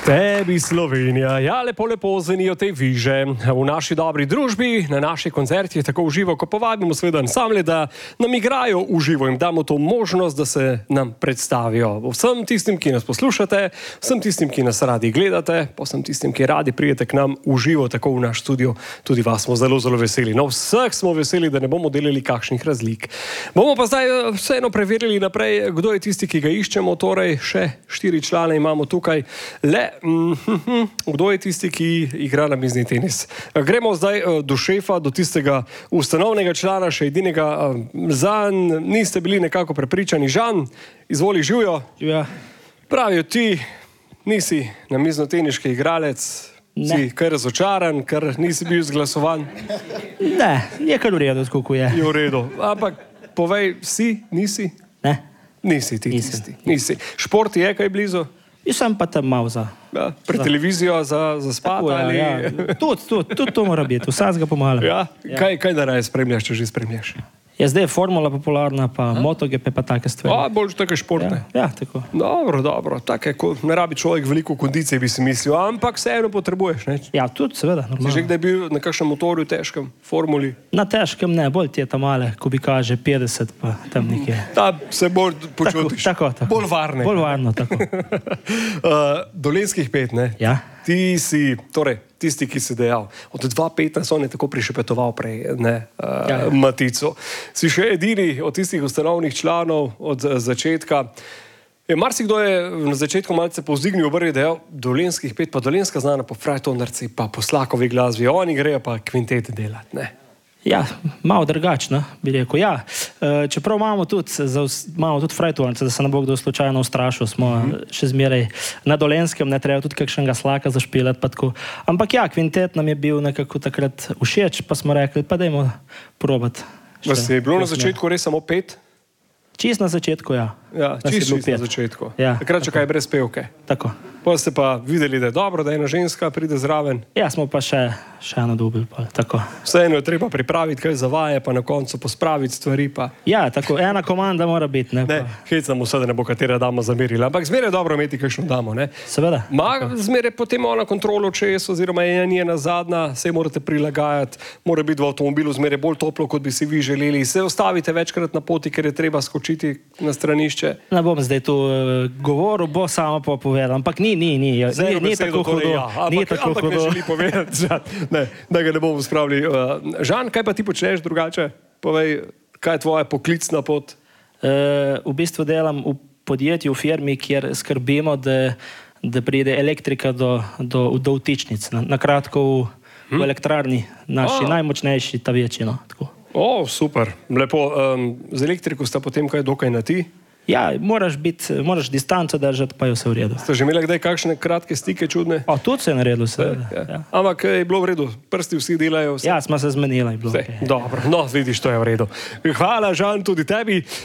Tebi Slovenija, ja, lepo zanijo te viže v naši dobri družbi, na naših koncertih, tako v živo, ko povabimo seveda ansamble, da nam igrajo v živo in damo to možnost, da se nam predstavijo. Vsem tistim, ki nas poslušate, vsem tistim, ki nas radi gledate, vsem tistim, ki radi pridete k nam v živo, tako v naš studio, tudi vas smo zelo veseli. No, vseh smo veseli, da ne bomo delili kakšnih razlik. Bomo pa zdaj vseeno preverili naprej, kdo je tisti, ki ga iščemo, torej še 4 člane imamo tukaj. Kdo je tisti, ki igra na mizni tenis? Gremo zdaj do šefa, do tistega ustanovnega člana, še edinega. Zanj niste bili nekako prepričani. Žan, izvoli, živjo. Ja. Pravijo ti, nisi namiznoteniški igralec, si kar razočaran, ker nisi bil izglasovan. Ne, je kar v redu, kako je. Je v redu. Ampak povej, si, nisi? Ne. Nisi ti tisti. Nisi. Šport je kaj blizu? Jaz sem pa tam mal za... Ja, pri televizijo za spat ali... Ja. Tudi to mora biti, vsaj ga pomalo. Ja? Ja. Kaj da raje spremljaš, če že spremljaš? Je zdaj formula popularna, pa MotoGP, pa take stvari. Bolj take športne. Ja, tako. Dobro. Take, ne rabi človek veliko kondicije, bi si mislil, ampak vseeno potrebuješ, ne? Ja, tudi seveda, normalno. Si že kdaj bil na kakšnem motorju, težkem, formuli? Na težkem ne, bolj ti je tam male, ko bi kaže 50, pa tam nekje. Ta se bolj počutiš. Tako. Bolj varne. Bolj varno, tako. Dolenjskih 5, ne? Ja. Ti si, torej, tisti, ki si dejal, od 2015 on je tako prišepetoval prej, ne, Matico. Si še edini od tistih ustanovnih članov od začetka. Marsikdo je na začetku malce povzdignil obrvi, dejal, Dolenjskih 5, pa Dolenjska znana po frajtonarci, pa po slakovi glasbi, oni grejo pa kvintete delati, ne. Ja, malo drugačno, bi rekel. Ja, čeprav imamo tudi frajtonarce, da se ne bo kdo slučajno ustrašil, smo še zmeraj na Dolenjskem, ne treba tudi kakšnega slaka zašpilati, pa tako. Ampak ja, kvintet nam je bil nekako takrat všeč, pa smo rekli, pa dajmo probati. Vas je bilo na začetku res samo 5? Čist na začetku, ja. Ja, čist na začetku. Ja, takrat čakaj brez pevke. Tako. Pa ste pa videli, da je dobro, da ena ženska pride zraven. Ja, smo pa še eno dobili, tako. Vseeno je treba pripraviti kaj za vaje, pa na koncu pospraviti stvari, pa... Ja, tako, ena komanda mora biti, ne? Ne, hecamo vse, da ne bo katera dama zamerila, ampak zmeraj je dobro imeti kakšno damo, ne? Seveda. Zmeraj potem ona kontrolo čez, oziroma je njena zadnja, se morate prilagajati, mora biti v avtomobilu zmeraj bolj toplo, kot bi si vi želeli. Se ostavite večkrat na poti, ker je treba skočiti na stranišče. Ne bom zdaj tu govoril, bo samo pa povedal, ampak ni tako hudo. Ampak ne želi povedati, da ga ne bomo spravili. Žan, kaj pa ti počneš drugače? Povej, kaj je tvoja poklicna pot? V bistvu delam v podjetju, v firmi, kjer skrbimo, da pride elektrika do vtičnic. Na kratko v elektrarni, naši najmočnejši, ta večji. Super, lepo. Z elektriko sta potem kaj dokaj na ti? Ja, moraš distanco držati, pa je vse v redu. Ste že imeli kdaj kakšne kratke stike čudne? Tudi se je naredil, seveda. Ja. Ampak je bilo v redu, prsti vsi delajo. Ja, smo se zmenili. Dobro, no, vidiš, to je v redu. Hvala, Žan, tudi tebi.